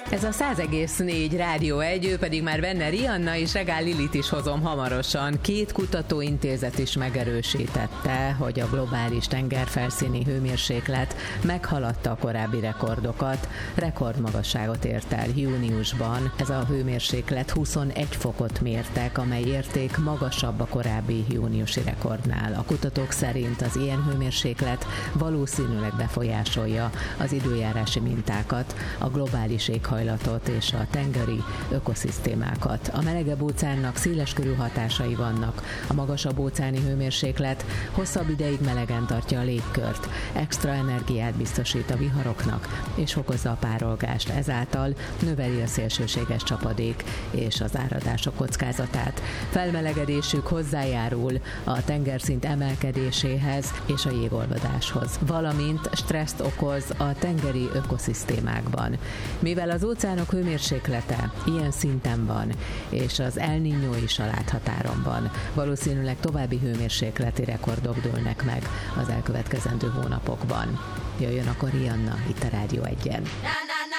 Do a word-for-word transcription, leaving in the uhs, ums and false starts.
Ez a száz egész négy Rádió egy, ő pedig már benne Rianna, és Regál Lilit is hozom hamarosan. Két kutatóintézet is megerősítette, hogy a globális tengerfelszíni hőmérséklet meghaladta a korábbi rekordokat. Rekordmagasságot ért el júniusban. Ez a hőmérséklet huszonegy fokot mértek, amely érték magasabb a korábbi júniusi rekordnál. A kutatók szerint az ilyen hőmérséklet valószínűleg befolyásolja az időjárási mintákat, a globális éghajlatot és a tengeri ökoszisztémákat. A melegebb óceánnak széleskörű hatásai vannak. A magasabb óceáni hőmérséklet hosszabb ideig melegen tartja a légkört, extra energiát biztosít a viharoknak, és fokozza a párolgást. Ezáltal növeli a szélsőséges csapadék és az áradások kockázatát. Felmelegedésük hozzájárul a tengerszint emelkedéséhez és a jégolvadáshoz, valamint stresszt okoz a tengeri ökoszisztémákban. Mivel az óceánok hőmérséklete ilyen szinten van, és az El Niño is a láthatáron van, valószínűleg további hőmérsékleti rekordok dőlnek meg az elkövetkezendő hónapokban. Jöjjön akkor Rianna itt a Rádió egyen.